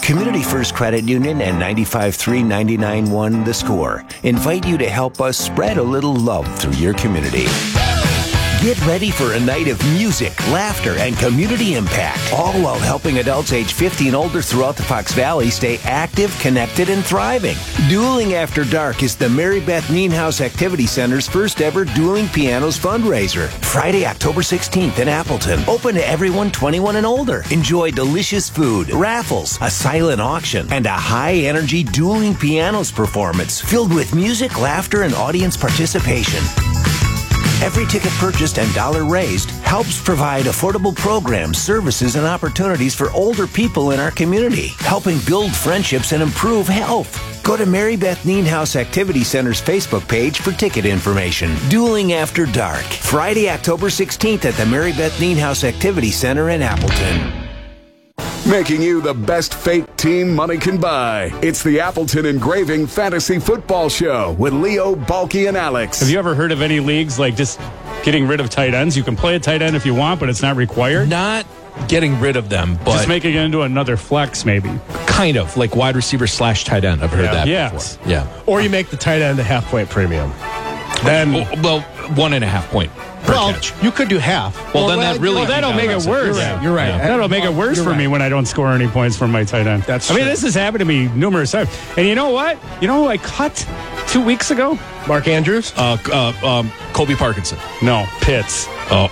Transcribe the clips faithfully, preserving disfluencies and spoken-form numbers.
Community First Credit Union and ninety-five three ninety-nine one The Score invite you to help us spread a little love through your community. Get ready for a night of music, laughter, and community impact, all while helping adults age fifty and older throughout the Fox Valley stay active, connected, and thriving. Dueling After Dark is the Mary Beth Nienhuis Activity Center's first ever Dueling Pianos fundraiser. Friday, October sixteenth in Appleton. Open to everyone twenty-one and older. Enjoy delicious food, raffles, a silent auction, and a high-energy Dueling Pianos performance filled with music, laughter, and audience participation. Every ticket purchased and dollar raised helps provide affordable programs, services, and opportunities for older people in our community, helping build friendships and improve health. Go to Mary Beth Nienhuis Activity Center's Facebook page for ticket information. Dueling After Dark, Friday, October sixteenth at the Mary Beth Nienhuis Activity Center in Appleton. Making you the best fake team money can buy. It's the Appleton Engraving Fantasy Football Show with Leo, Balky, and Alex. Have you ever heard of any leagues like just getting rid of tight ends? You can play a tight end if you want, but it's not required? Not getting rid of them, but just making it into another flex, maybe. Kind of, like wide receiver slash tight end. I've heard yeah. that yes. before. Yeah. Or you make the tight end a half point premium. Then, well, well one and a half point. Well, catch. you could do half. Well, well then that really... Well, that'll make it worse. You're right. You're right. Yeah. That'll make it worse You're for right. me when I don't score any points from my tight end. That's I mean, true. this has happened to me numerous times. And you know what? You know who I cut two weeks ago? Mark Andrews? Uh, uh, um, Colby Parkinson. No, Pitts. Oh.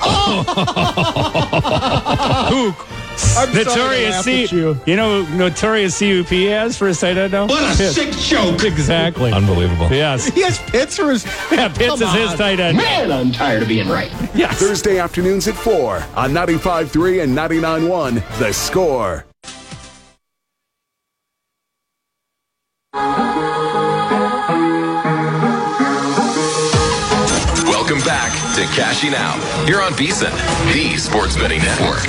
Who? I'm Notorious C. You. you know, notorious C U P has for his tight end now? What a Pitts. sick joke. Exactly. Unbelievable. Yes. He has Pitts or his... Yeah, Pitts is his tight end. Man, I'm tired of being right. Yes. Thursday afternoons at four on ninety-five three and ninety-nine one The Score. Welcome back to Cashing Out here on VEASAN, the Sports Betting Network.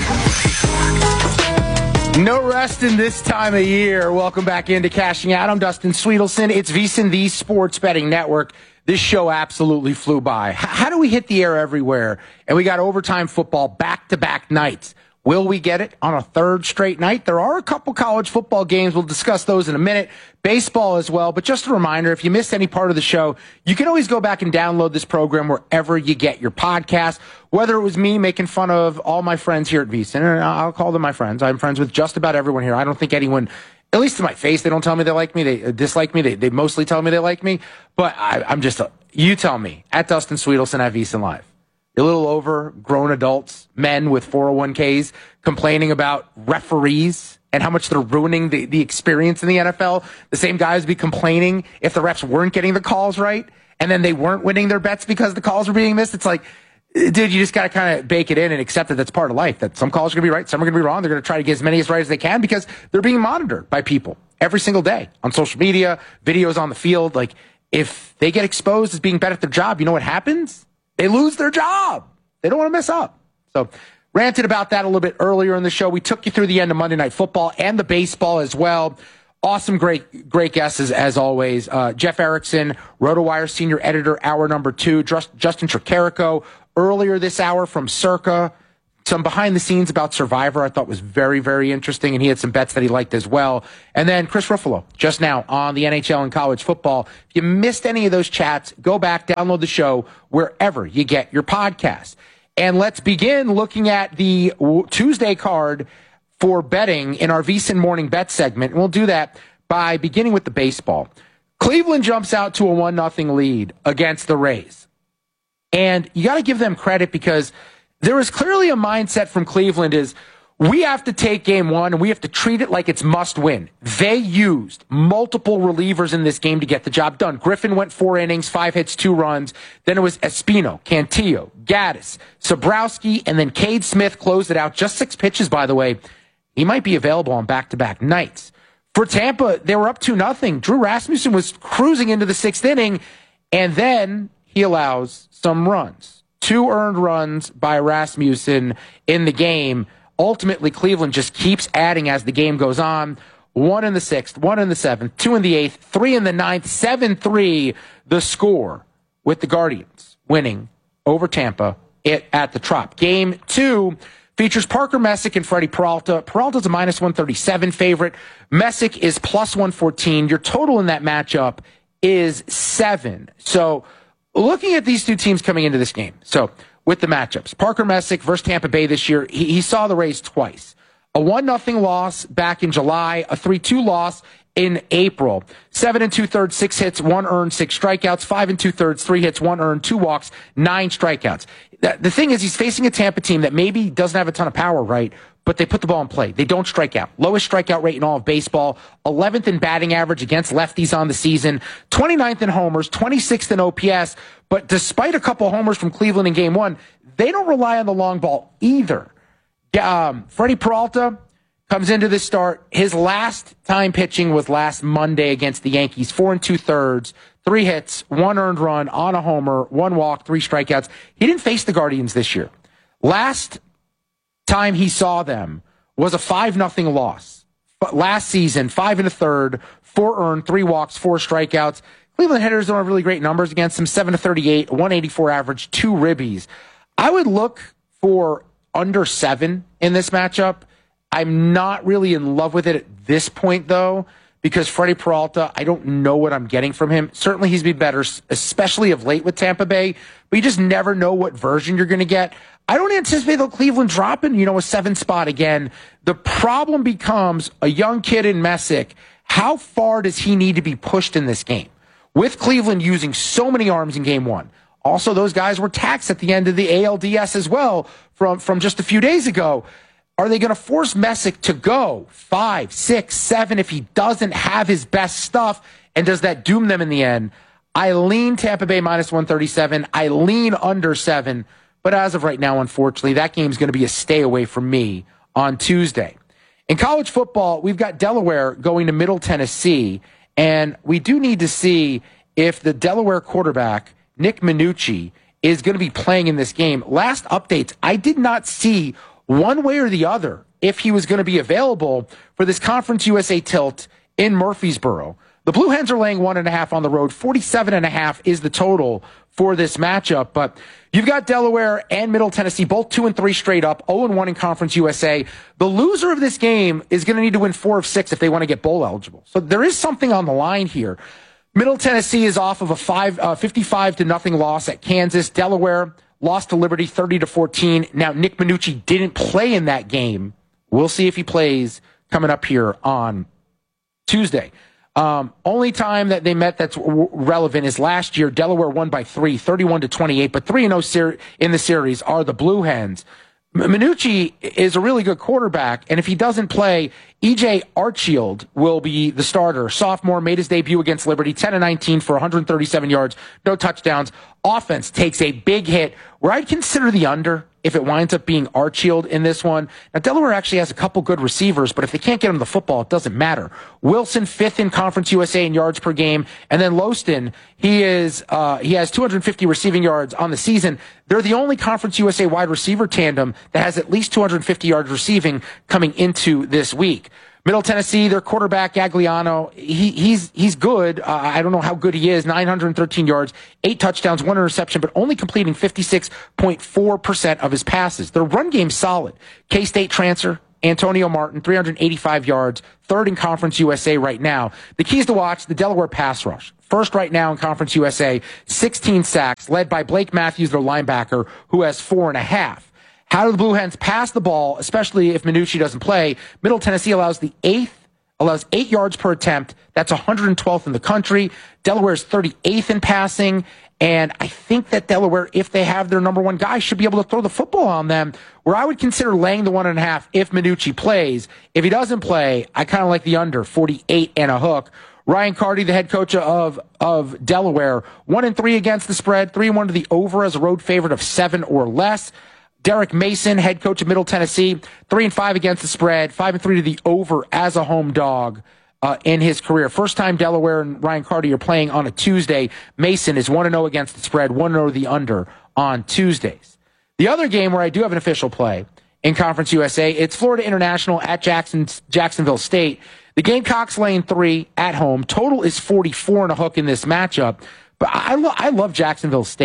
No rest in this time of year. Welcome back into Cashing Out. I'm Dustin Sweetelson. It's VEASAN, the Sports Betting Network. This show absolutely flew by. H- how do we hit the air everywhere? And we got overtime football back-to-back nights. Will we get it on a third straight night? There are a couple college football games. We'll discuss those in a minute. Baseball as well. But just a reminder, if you missed any part of the show, you can always go back and download this program wherever you get your podcast. Whether it was me making fun of all my friends here at VEASAN, and I'll call them my friends. I'm friends with just about everyone here. I don't think anyone, at least to my face, they don't tell me they like me. They dislike me. They, they mostly tell me they like me. But I, I'm just, a, you tell me, at Dustin Sweetelson at VEASAN Live. A little over grown adults, men with four oh one k's, complaining about referees and how much they're ruining the, the experience in the N F L. The same guys be complaining if the refs weren't getting the calls right, and then they weren't winning their bets because the calls were being missed. It's like, dude, you just got to kind of bake it in and accept that that's part of life, that some calls are going to be right, some are going to be wrong. They're going to try to get as many as right as they can because they're being monitored by people every single day on social media, videos on the field. Like, if they get exposed as being bad at their job, you know what happens? They lose their job. They don't want to mess up. So, ranted about that a little bit earlier in the show. We took you through the end of Monday Night Football and the baseball as well. Awesome, great, great guests as, as always. Uh, Jeff Erickson, RotoWire senior editor, hour number two. Just, Justin Tricarico, earlier this hour from Circa. Some behind the scenes about Survivor I thought was very, very interesting, and he had some bets that he liked as well. And then Chris Ruffalo, just now on the N H L and college football. If you missed any of those chats, go back, download the show wherever you get your podcast. And let's begin looking at the Tuesday card for betting in our VEASAN Morning Bet segment. And we'll do that by beginning with the baseball. Cleveland jumps out to a one nothing lead against the Rays. And you got to give them credit because there is clearly a mindset from Cleveland is we have to take game one and we have to treat it like it's must win. They used multiple relievers in this game to get the job done. Griffin went four innings, five hits, two runs. Then it was Espino, Cantillo, Gaddis, Sobrowski, and then Cade Smith closed it out. Just six pitches, by the way. He might be available on back-to-back nights. For Tampa, they were up two nothing. Drew Rasmussen was cruising into the sixth inning, and then he allows some runs. Two earned runs by Rasmussen in the game. Ultimately, Cleveland just keeps adding as the game goes on. One in the sixth, one in the seventh, two in the eighth, three in the ninth, seven three the score with the Guardians winning over Tampa at the Trop. Game two, Features Parker Messick and Freddie Peralta. Peralta's a minus one thirty-seven favorite. Messick is plus one fourteen. Your total in that matchup is seven. So looking at these two teams coming into this game, so with the matchups, Parker Messick versus Tampa Bay this year, he, he saw the Rays twice. A one nothing loss back in July, a three two loss in April. Seven and two-thirds, six hits, one earned, six strikeouts. Five and two-thirds, three hits, one earned, two walks, nine strikeouts. The thing is, he's facing a Tampa team that maybe doesn't have a ton of power, right? But they put the ball in play. They don't strike out. Lowest strikeout rate in all of baseball. eleventh in batting average against lefties on the season. twenty-ninth in homers. twenty-sixth in O P S. But despite a couple homers from Cleveland in game one, they don't rely on the long ball either. Um, Freddie Peralta comes into this start. His last time pitching was last Monday against the Yankees. Four and two-thirds. Three hits, one earned run, on a homer, one walk, three strikeouts. He didn't face the Guardians this year. Last time he saw them was a five nothing loss. But last season, five and a third, four earned, three walks, four strikeouts. Cleveland hitters don't have really great numbers against him. seven to thirty-eight, one eighty-four average, two ribbies. I would look for under seven in this matchup. I'm not really in love with it at this point, though, because Freddie Peralta, I don't know what I'm getting from him. Certainly he's been better, especially of late with Tampa Bay, but you just never know what version you're going to get. I don't anticipate the Cleveland dropping, you know, a seven spot again. The problem becomes a young kid in Messick. How far does he need to be pushed in this game? With Cleveland using so many arms in game one. Also, those guys were taxed at the end of the A L D S as well from, from just a few days ago. Are they going to force Messick to go five, six, seven if he doesn't have his best stuff? And does that doom them in the end? I lean Tampa Bay minus one thirty-seven. I lean under seven. But as of right now, unfortunately, that game's going to be a stay away from me on Tuesday. In college football, we've got Delaware going to Middle Tennessee. And we do need to see if the Delaware quarterback, Nick Minucci, is going to be playing in this game. Last updates, I did not see one way or the other if he was going to be available for this Conference U S A tilt in Murfreesboro. The Blue Hens are laying one and a half on the road. forty-seven and a half is the total for this matchup. But you've got Delaware and Middle Tennessee, both two and three straight up, oh and one in Conference U S A. The loser of this game is going to need to win four of six if they want to get bowl eligible. So there is something on the line here. Middle Tennessee is off of a five, uh, fifty-five to nothing loss at Kansas. Delaware lost to Liberty thirty to fourteen. Now, Nick Minucci didn't play in that game. We'll see if he plays coming up here on Tuesday. Um, only time that they met that's w- relevant is last year. Delaware won by three, thirty-one to twenty-eight, but three and oh ser- in the series are the Blue Hens. M- Minucci is a really good quarterback, and if he doesn't play, E J Archfield will be the starter. Sophomore, made his debut against Liberty, ten and nineteen for one hundred thirty-seven yards, no touchdowns. Offense takes a big hit, where I'd consider the under if it winds up being Archfield in this one. Now, Delaware actually has a couple good receivers, but if they can't get him the football, it doesn't matter. Wilson, fifth in Conference U S A in yards per game, and then Loston, he is uh, he has two hundred fifty receiving yards on the season. They're the only Conference U S A wide receiver tandem that has at least two hundred fifty yards receiving coming into this week. Middle Tennessee, their quarterback, Gagliano, he, he's he's good. Uh, I don't know how good he is. nine hundred thirteen yards, eight touchdowns, one interception, but only completing fifty-six point four percent of his passes. Their run game's solid. K-State transfer, Antonio Martin, three hundred eighty-five yards, third in Conference U S A right now. The keys to watch, the Delaware pass rush. First right now in Conference U S A, sixteen sacks, led by Blake Matthews, their linebacker, who has four and a half. How do the Blue Hens pass the ball, especially if Minucci doesn't play? Middle Tennessee allows the eighth, allows eight yards per attempt. That's one hundred twelfth in the country. Delaware's thirty-eighth in passing. And I think that Delaware, if they have their number one guy, should be able to throw the football on them, where I would consider laying the one and a half if Minucci plays. If he doesn't play, I kind of like the under, forty-eight and a hook. Ryan Carty, the head coach of, of Delaware, one and three against the spread, three and one to the over as a road favorite of seven or less. Derek Mason, head coach of Middle Tennessee, three and five against the spread, five and three to the over as a home dog uh, in his career. First time Delaware and Ryan Carty are playing on a Tuesday. Mason is one and oh against the spread, one and oh the under on Tuesdays. The other game where I do have an official play in Conference U S A, it's Florida International at Jackson, Jacksonville State. The Gamecocks laying three at home. Total is forty-four and a hook in this matchup. But I, lo- I love Jacksonville State.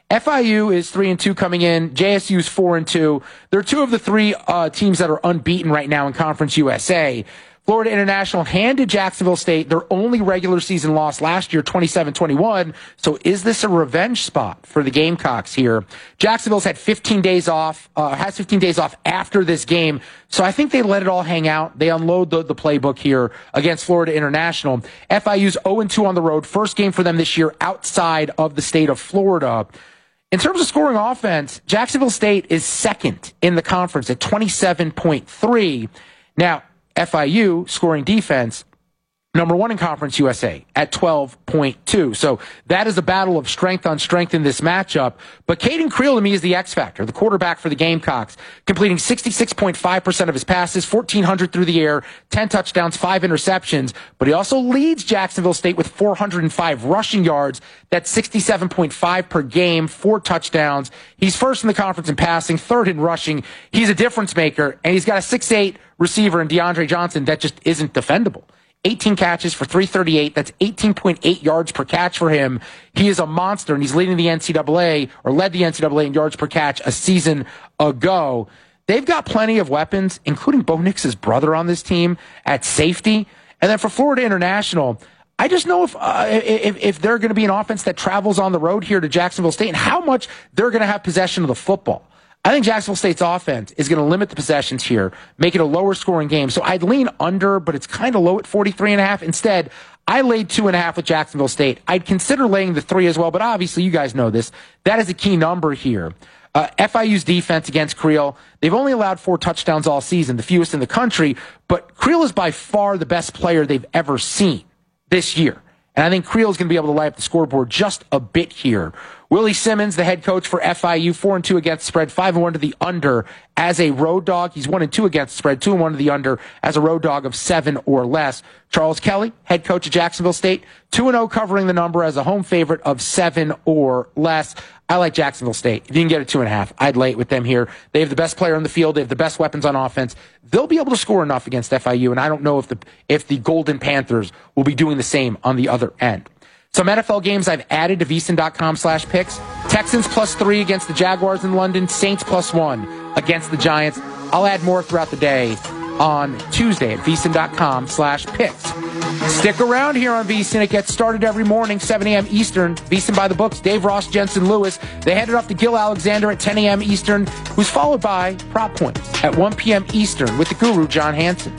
F I U is three and two coming in. J S U is four and two. They're two of the three uh, teams that are unbeaten right now in Conference U S A. Florida International handed Jacksonville State their only regular season loss last year, twenty-seven twenty-one. So is this a revenge spot for the Gamecocks here? Jacksonville's had fifteen days off, uh, has fifteen days off after this game. So I think they let it all hang out. They unload the, the playbook here against Florida International. F I U's oh and two on the road. First game for them this year outside of the state of Florida. In terms of scoring offense, Jacksonville State is second in the conference at twenty-seven point three. Now, F I U scoring defense, number one in Conference U S A at twelve point two. So that is a battle of strength on strength in this matchup. But Caden Creel to me is the X factor, the quarterback for the Gamecocks, completing sixty-six point five percent of his passes, fourteen hundred through the air, ten touchdowns, five interceptions. But he also leads Jacksonville State with four hundred five rushing yards. That's sixty-seven point five per game, four touchdowns. He's first in the conference in passing, third in rushing. He's a difference maker, and he's got a six eight receiver in DeAndre Johnson that just isn't defendable. eighteen catches for three thirty-eight. That's eighteen point eight yards per catch for him. He is a monster, and he's leading the N C double A, or led the N C double A in yards per catch a season ago. They've got plenty of weapons, including Bo Nix's brother on this team at safety. And then for Florida International, I just know if, uh, if, if they're going to be an offense that travels on the road here to Jacksonville State and how much they're going to have possession of the football. I think Jacksonville State's offense is going to limit the possessions here, make it a lower scoring game. So I'd lean under, but it's kind of low at forty-three and a half. Instead, I laid two and a half with Jacksonville State. I'd consider laying the three as well, but obviously you guys know this. That is a key number here. Uh, F I U's defense against Creel, they've only allowed four touchdowns all season, the fewest in the country, but Creel is by far the best player they've ever seen this year. And I think Creel is going to be able to light up the scoreboard just a bit here. Willie Simmons, the head coach for F I U, four and two against the spread, five and one to the under as a road dog. He's one and two against the spread, two and one to the under as a road dog of seven or less. Charles Kelly, head coach of Jacksonville State, two and oh covering the number as a home favorite of seven or less. I like Jacksonville State. If you can get a two and a half, I'd lay it with them here. They have the best player on the field. They have the best weapons on offense. They'll be able to score enough against F I U, and I don't know if the if the Golden Panthers will be doing the same on the other end. Some N F L games I've added to VSiN.com slash picks. Texans plus three against the Jaguars in London. Saints plus one against the Giants. I'll add more throughout the day on Tuesday at VSiN.com slash picks. Stick around here on VSiN. It gets started every morning, seven a.m. Eastern. VSiN by the books. Dave Ross, Jensen Lewis. They headed up to Gil Alexander at ten a.m. Eastern, who's followed by Prop Points at one p.m. Eastern with the guru, John Hansen.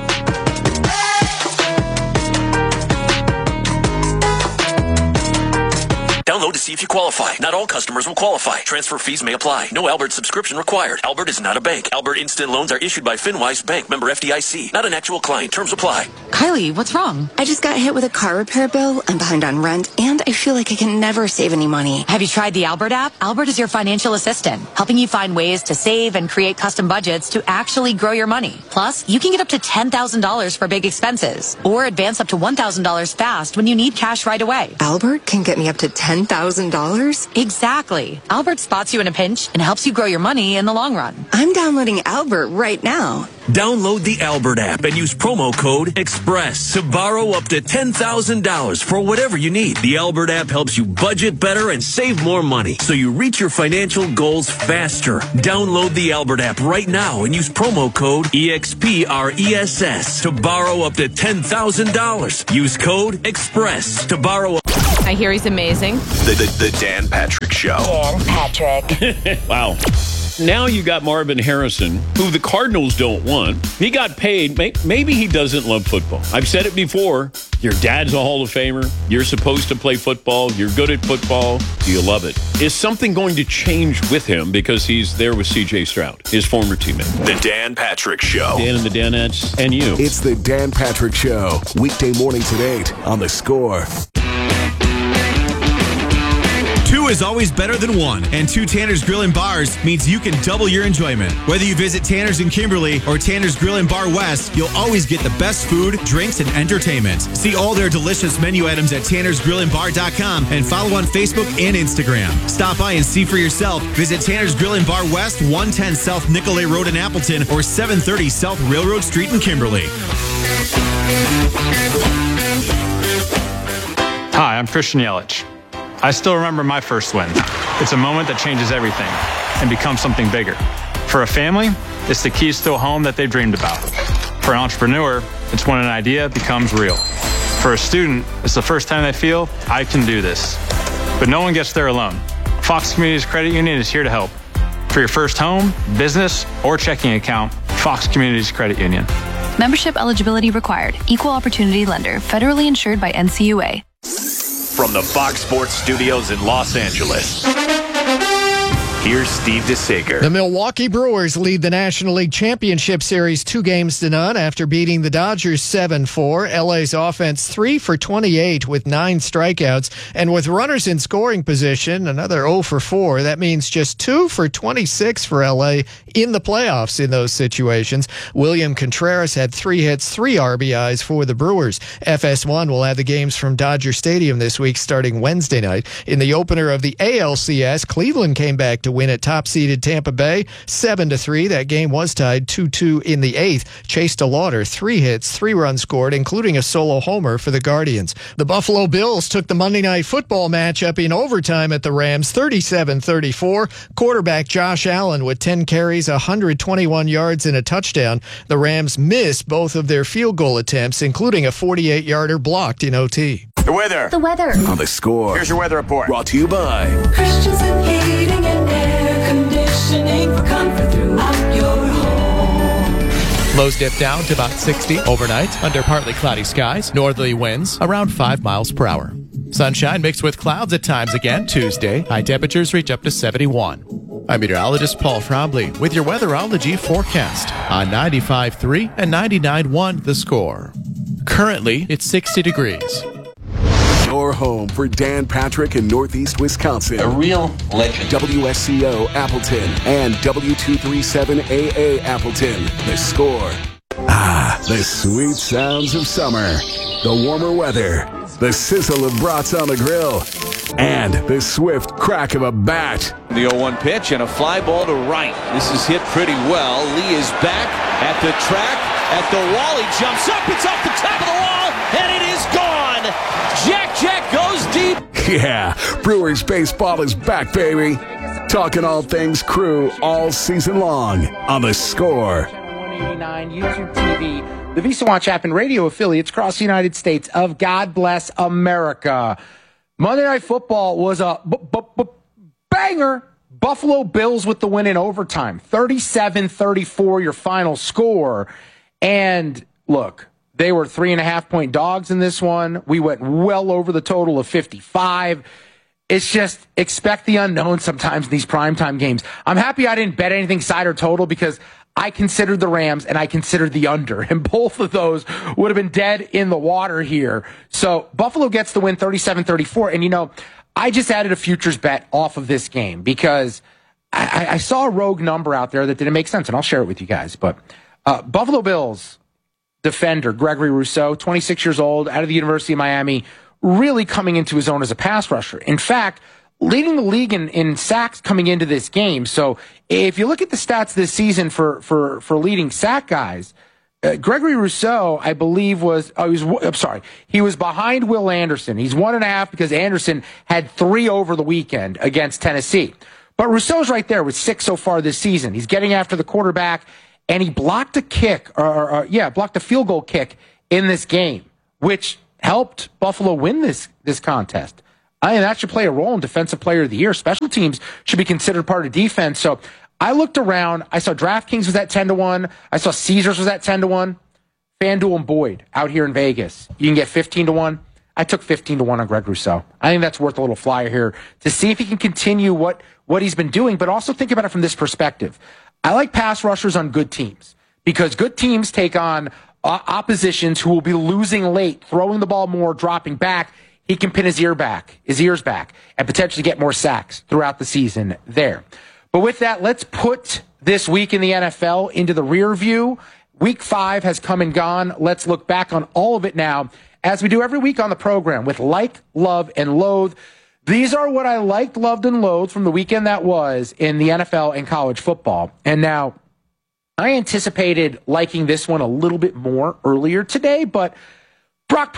Download to see if you qualify. Not all customers will qualify. Transfer fees may apply. No Albert subscription required. Albert is not a bank. Albert Instant Loans are issued by FinWise Bank, member F D I C. Not an actual client. Terms apply. Kylie, what's wrong? I just got hit with a car repair bill. I'm behind on rent, and I feel like I can never save any money. Have you tried the Albert app? Albert is your financial assistant, helping you find ways to save and create custom budgets to actually grow your money. Plus, you can get up to ten thousand dollars for big expenses, or advance up to one thousand dollars fast when you need cash right away. Albert can get me up to ten thousand dollars? Exactly. Albert spots you in a pinch and helps you grow your money in the long run. I'm downloading Albert right now. Download the Albert app and use promo code EXPRESS to borrow up to ten thousand dollars for whatever you need. The Albert app helps you budget better and save more money so you reach your financial goals faster. Download the Albert app right now and use promo code EXPRESS to borrow up to ten thousand dollars. Use code EXPRESS to borrow. I hear he's amazing. The, the, the Dan Patrick Show. Dan Patrick. Wow. Now you got Marvin Harrison, who the Cardinals don't want. He got paid. Maybe he doesn't love football. I've said it before. Your dad's a Hall of Famer. You're supposed to play football. You're good at football. Do you love it? Is something going to change with him because he's there with C J Stroud, his former teammate? The Dan Patrick Show. Dan and the Danettes and you. It's the Dan Patrick Show. Weekday mornings at eight on The Score. Two is always better than one, and Two Tanner's Grill and Bars means you can double your enjoyment. Whether you visit Tanner's in Kimberly or Tanner's Grill and Bar West, you'll always get the best food, drinks, and entertainment. See all their delicious menu items at Tanner's Grill and Bar dot com and follow on Facebook and Instagram. Stop by and see for yourself. Visit Tanner's Grill and Bar West, one ten South Nicolay Road in Appleton or seven thirty South Railroad Street in Kimberly. Hi, I'm Christian Yelich. I still remember my first win. It's a moment that changes everything and becomes something bigger. For a family, it's the keys to a home that they've dreamed about. For an entrepreneur, it's when an idea becomes real. For a student, it's the first time they feel, I can do this. But no one gets there alone. Fox Communities Credit Union is here to help. For your first home, business, or checking account, Fox Communities Credit Union. Membership eligibility required. Equal opportunity lender. Federally insured by N C U A. From the Fox Sports Studios in Los Angeles, here's Steve DeSager. The Milwaukee Brewers lead the National League Championship Series two games to none after beating the Dodgers seven four. L A's offense three for twenty-eight with nine strikeouts. And with runners in scoring position, another oh for four. That means just two for twenty-six for L A in the playoffs in those situations. William Contreras had three hits, three R B Is for the Brewers. F S one will have the games from Dodger Stadium this week starting Wednesday night. In the opener of the A L C S, Cleveland came back to win at top-seeded Tampa Bay seven to three. That game was tied two two in the eighth. Chase DeLauder, three hits, three runs scored, including a solo homer for the Guardians. The Buffalo Bills took the Monday Night Football matchup in overtime at the Rams, thirty-seven thirty-four. Quarterback Josh Allen with ten carries, one hundred twenty-one yards, and a touchdown. The Rams missed both of their field goal attempts, including a forty-eight-yarder blocked in O T. The weather. The weather. On The Score. Here's your weather report. Brought to you by Christensen Heating and Air Conditioning for comfort throughout your home. Lows dip down to about sixty overnight under partly cloudy skies. Northerly winds around five miles per hour. Sunshine mixed with clouds at times again Tuesday. High temperatures reach up to seventy-one. I'm meteorologist Paul Frombly with your weatherology forecast on ninety-five point three and ninety-nine point one The Score. Currently, it's sixty degrees. your home for Dan Patrick in Northeast Wisconsin. A real legend. W S C O Appleton and W two thirty-seven A A Appleton. The Score. Ah, the sweet sounds of summer. The warmer weather. The sizzle of brats on the grill. And the swift crack of a bat. The oh one pitch and a fly ball to right. This is hit pretty well. Lee is back at the track, at the wall. He jumps up. It's off the top of the wall, and it is gone. Jack Jack goes deep. Yeah, Brewers baseball is back, baby. Talking all things Crew all season long on The Score. one eighty-nine YouTube T V. The Visa Watch app and radio affiliates across the United States of God Bless America. Monday Night Football was a b- b- b- banger. Buffalo Bills with the win in overtime. thirty-seven thirty-four, your final score. And look, they were three and a half point dogs in this one. We went well over the total of fifty-five. It's just expect the unknown sometimes in these primetime games. I'm happy I didn't bet anything side or total because I considered the Rams and I considered the under, and both of those would have been dead in the water here. So Buffalo gets the win thirty-seven thirty-four. And, you know, I just added a futures bet off of this game because I, I saw a rogue number out there that didn't make sense, and I'll share it with you guys. But uh, Buffalo Bills defender Gregory Rousseau, twenty-six years old, out of the University of Miami, really coming into his own as a pass rusher. In fact, leading the league in, in sacks coming into this game. So if you look at the stats this season for for for leading sack guys, uh, Gregory Rousseau, I believe, was oh, he was I'm sorry, he was behind Will Anderson. He's one and a half because Anderson had three over the weekend against Tennessee. But Rousseau's right there with six so far this season. He's getting after the quarterback, and he blocked a kick, or, or, or yeah, blocked a field goal kick in this game, which helped Buffalo win this this contest. I mean, that should play a role in Defensive Player of the Year. Special teams should be considered part of defense. So I looked around. I saw DraftKings was at ten to one. I saw Caesars was at ten to one. FanDuel and Boyd out here in Vegas, you can get fifteen to one. I took fifteen to one on Greg Rousseau. I think that's worth a little flyer here to see if he can continue what, what he's been doing, but also think about it from this perspective. I like pass rushers on good teams because good teams take on uh, oppositions who will be losing late, throwing the ball more, dropping back. He can pin his ear back, his ears back, and potentially get more sacks throughout the season there. But with that, let's put this week in the N F L into the rear view. Week five has come and gone. Let's look back on all of it now, as we do every week on the program with Like, Love, and Loathe. These are what I liked, loved, and loathed from the weekend that was in the N F L and college football. And now, I anticipated liking this one a little bit more earlier today, but Brock Purdy.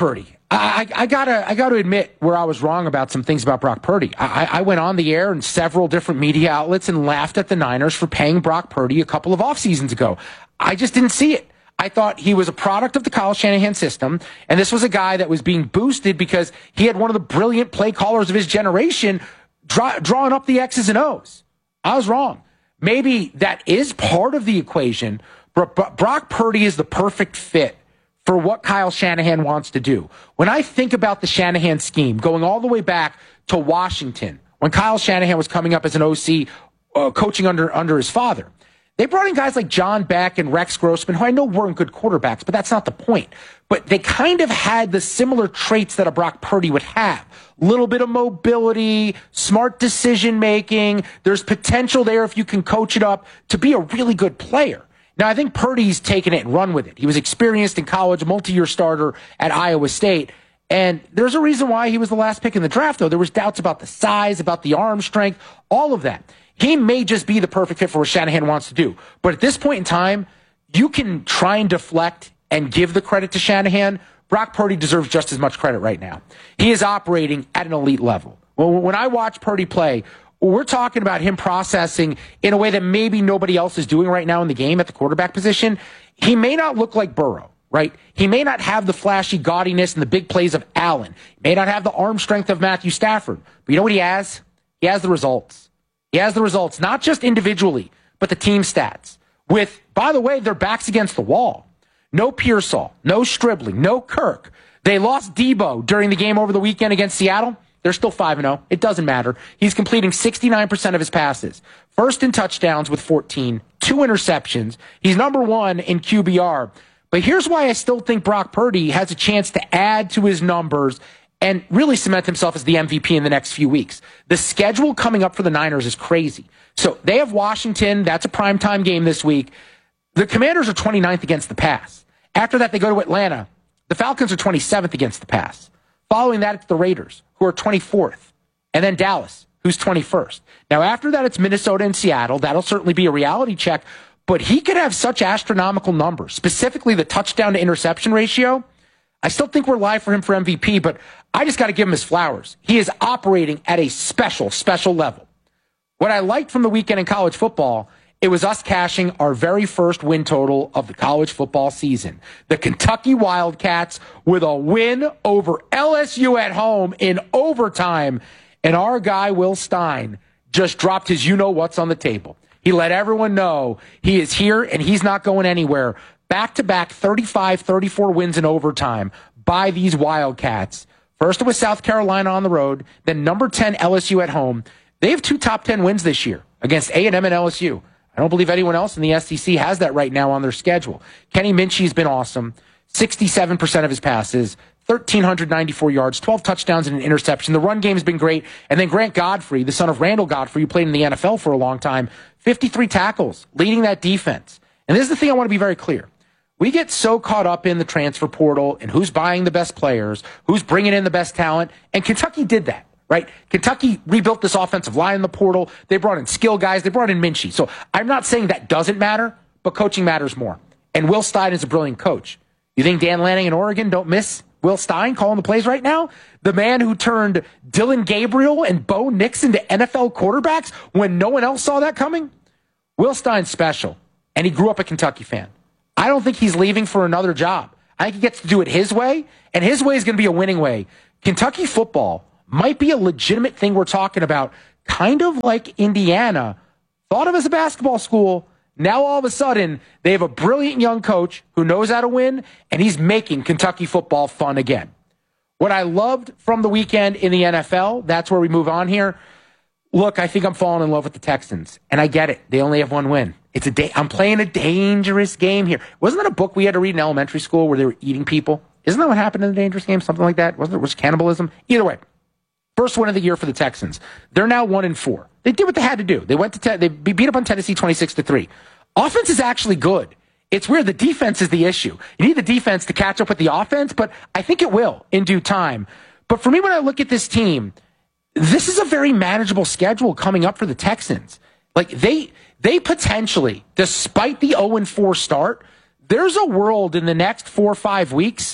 I, I, I gotta, I gotta admit where I was wrong about some things about Brock Purdy. I, I went on the air in several different media outlets and laughed at the Niners for paying Brock Purdy a couple of off seasons ago. I just didn't see it. I thought he was a product of the Kyle Shanahan system, and this was a guy that was being boosted because he had one of the brilliant play callers of his generation draw, drawing up the X's and O's. I was wrong. Maybe that is part of the equation, but Brock Purdy is the perfect fit for what Kyle Shanahan wants to do. When I think about the Shanahan scheme, going all the way back to Washington, when Kyle Shanahan was coming up as an O C, uh, coaching under under his father, they brought in guys like John Beck and Rex Grossman, who I know weren't good quarterbacks, but that's not the point. But they kind of had the similar traits that a Brock Purdy would have. Little bit of mobility, smart decision-making. There's potential there if you can coach it up to be a really good player. Now, I think Purdy's taken it and run with it. He was experienced in college, multi-year starter at Iowa State. And there's a reason why he was the last pick in the draft, though. There was doubts about the size, about the arm strength, all of that. He may just be the perfect fit for what Shanahan wants to do. But at this point in time, you can try and deflect and give the credit to Shanahan. Brock Purdy deserves just as much credit right now. He is operating at an elite level. Well, when I watch Purdy play, we're talking about him processing in a way that maybe nobody else is doing right now in the game at the quarterback position. He may not look like Burrow, right? He may not have the flashy gaudiness and the big plays of Allen. He may not have the arm strength of Matthew Stafford. But you know what he has? He has the results. He has the results, not just individually, but the team stats. With, by the way, their backs against the wall. No Pearsall, no Stribling, no Kirk. They lost Debo during the game over the weekend against Seattle. They're still five and oh. It doesn't matter. He's completing sixty-nine percent of his passes. First in touchdowns with fourteen, two interceptions. He's number one in Q B R. But here's why I still think Brock Purdy has a chance to add to his numbers and really cement himself as the M V P in the next few weeks. The schedule coming up for the Niners is crazy. So they have Washington. That's a primetime game this week. The Commanders are twenty-ninth against the pass. After that, they go to Atlanta. The Falcons are twenty-seventh against the pass. Following that, it's the Raiders, who are twenty-fourth. And then Dallas, who's twenty-first. Now, after that, it's Minnesota and Seattle. That'll certainly be a reality check. But he could have such astronomical numbers, specifically the touchdown to interception ratio. I still think we're live for him for M V P, but I just got to give him his flowers. He is operating at a special, special level. What I liked from the weekend in college football, it was us cashing our very first win total of the college football season. The Kentucky Wildcats with a win over L S U at home in overtime. And our guy, Will Stein, just dropped his you-know-what's on the table. He let everyone know he is here and he's not going anywhere. Back-to-back thirty-five thirty-four wins in overtime by these Wildcats. First it was South Carolina on the road, then number ten L S U at home. They have two top ten wins this year against A and M and L S U. I don't believe anyone else in the S E C has that right now on their schedule. Kenny Minchie's been awesome. sixty-seven percent of his passes, one thousand three hundred ninety-four yards, twelve touchdowns and an interception. The run game's been great. And then Grant Godfrey, the son of Randall Godfrey, who played in the N F L for a long time, fifty-three tackles, leading that defense. And this is the thing I want to be very clear. We get so caught up in the transfer portal and who's buying the best players, who's bringing in the best talent, and Kentucky did that. Right? Kentucky rebuilt this offensive line in the portal. They brought in skill guys. They brought in Minchie. So I'm not saying that doesn't matter, but coaching matters more. And Will Stein is a brilliant coach. You think Dan Lanning in Oregon don't miss Will Stein calling the plays right now? The man who turned Dylan Gabriel and Bo Nix into N F L quarterbacks when no one else saw that coming? Will Stein's special, and he grew up a Kentucky fan. I don't think he's leaving for another job. I think he gets to do it his way, and his way is going to be a winning way. Kentucky football might be a legitimate thing we're talking about, kind of like Indiana, thought of as a basketball school. Now all of a sudden, they have a brilliant young coach who knows how to win, and he's making Kentucky football fun again. What I loved from the weekend in the N F L, that's where we move on here. Look, I think I'm falling in love with the Texans, and I get it. They only have one win. It's a da- I'm playing a dangerous game here. Wasn't that a book we had to read in elementary school where they were eating people? Isn't that what happened in the dangerous game? Something like that? Wasn't it? Was cannibalism? Either way. First win of the year for the Texans. They're now one and four. They did what they had to do. They went to te- they beat up on Tennessee twenty-six to three. Offense is actually good. It's weird. The defense is the issue. You need the defense to catch up with the offense, but I think it will in due time. But for me, when I look at this team, this is a very manageable schedule coming up for the Texans. Like they they potentially, despite the oh and four start, there's a world in the next four or five weeks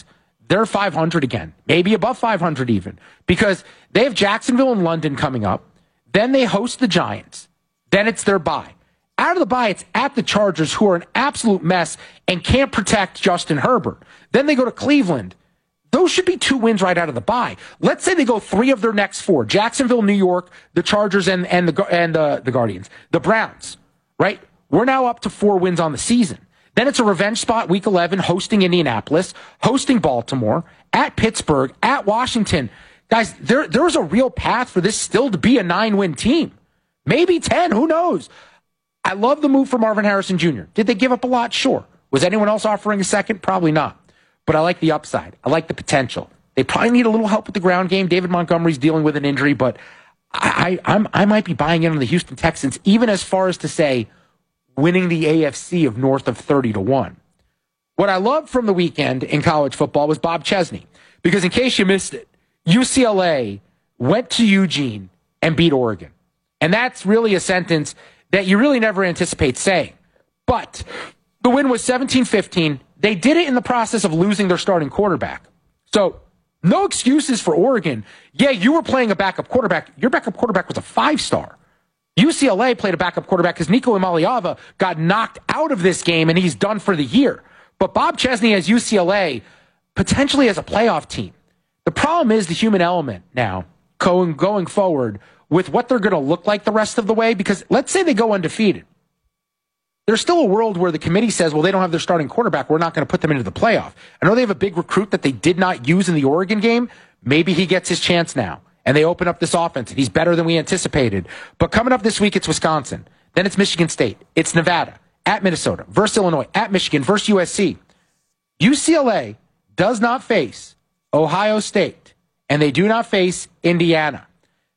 they're five hundred again, maybe above five hundred even, because they have Jacksonville and London coming up. Then they host the Giants. Then it's their bye. Out of the bye, it's at the Chargers, who are an absolute mess and can't protect Justin Herbert. Then they go to Cleveland. Those should be two wins right out of the bye. Let's say they go three of their next four: Jacksonville, New York, the Chargers, and and the and the, the Guardians, the Browns. Right? We're now up to four wins on the season. Then it's a revenge spot, week eleven, hosting Indianapolis, hosting Baltimore, at Pittsburgh, at Washington. Guys, there there's a real path for this still to be a nine-win team. Maybe ten, who knows? I love the move for Marvin Harrison Junior Did they give up a lot? Sure. Was anyone else offering a second? Probably not. But I like the upside. I like the potential. They probably need a little help with the ground game. David Montgomery's dealing with an injury, but I, I, I'm, I might be buying in on the Houston Texans, even as far as to say winning the A F C of north of thirty to one. What I loved from the weekend in college football was Bob Chesney, because in case you missed it, U C L A went to Eugene and beat Oregon. And that's really a sentence that you really never anticipate saying. But the win was seventeen fifteen. They did it in the process of losing their starting quarterback. So no excuses for Oregon. Yeah, you were playing a backup quarterback. Your backup quarterback was a five-star. U C L A played a backup quarterback because Nico Imaliava got knocked out of this game, and he's done for the year. But Bob Chesney has U C L A potentially as a playoff team. The problem is the human element now going, going forward with what they're going to look like the rest of the way, because let's say they go undefeated. There's still a world where the committee says, well, they don't have their starting quarterback. We're not going to put them into the playoff. I know they have a big recruit that they did not use in the Oregon game. Maybe he gets his chance now, and they open up this offense, and he's better than we anticipated. But coming up this week, it's Wisconsin. Then it's Michigan State. It's Nevada, at Minnesota, versus Illinois, at Michigan, versus U S C. U C L A does not face Ohio State, and they do not face Indiana.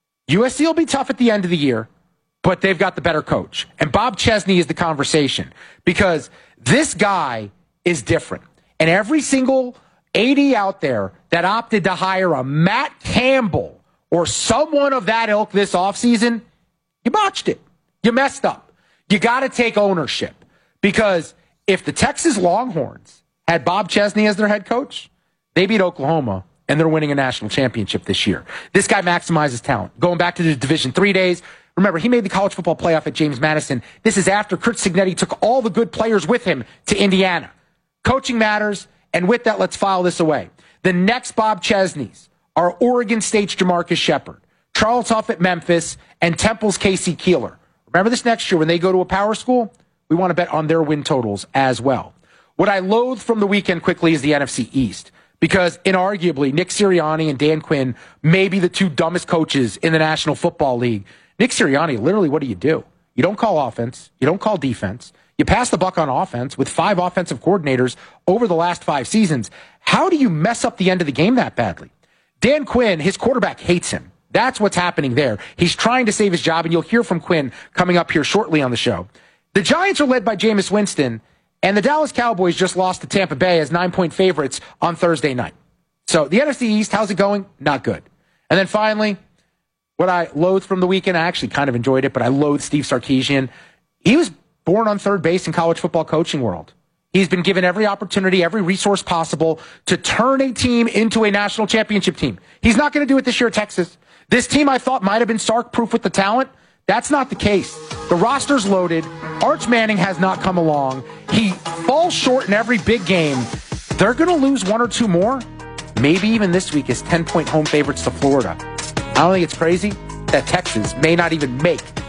U S C will be tough at the end of the year, but they've got the better coach. And Bob Chesney is the conversation, because this guy is different. And every single A D out there that opted to hire a Matt Campbell or someone of that ilk this offseason, you botched it. You messed up. You got to take ownership, because if the Texas Longhorns had Bob Chesney as their head coach, they beat Oklahoma, and they're winning a national championship this year. This guy maximizes talent. Going back to the Division three days, remember, he made the college football playoff at James Madison. This is after Curt Cignetti took all the good players with him to Indiana. Coaching matters, and with that, let's file this away. The next Bob Chesneys are Oregon State's Jamarcus Shepard, Charles Huff at Memphis, and Temple's Casey Keeler. Remember this next year when they go to a power school? We want to bet on their win totals as well. What I loathe from the weekend quickly is the N F C East, because inarguably, Nick Sirianni and Dan Quinn may be the two dumbest coaches in the National Football League. Nick Sirianni, literally, what do you do? You don't call offense. You don't call defense. You pass the buck on offense with five offensive coordinators over the last five seasons. How do you mess up the end of the game that badly? Dan Quinn, his quarterback hates him. That's what's happening there. He's trying to save his job, and you'll hear from Quinn coming up here shortly on the show. The Giants are led by Jameis Winston, and the Dallas Cowboys just lost to Tampa Bay as nine-point favorites on Thursday night. So the N F C East, how's it going? Not good. And then finally, what I loathed from the weekend, I actually kind of enjoyed it, but I loathed Steve Sarkisian. He was born on third base in college football coaching world. He's been given every opportunity, every resource possible to turn a team into a national championship team. He's not going to do it this year at Texas. This team I thought might have been Sark-proof with the talent. That's not the case. The roster's loaded. Arch Manning has not come along. He falls short in every big game. They're going to lose one or two more, maybe even this week as ten-point home favorites to Florida. I don't think it's crazy that Texas may not even make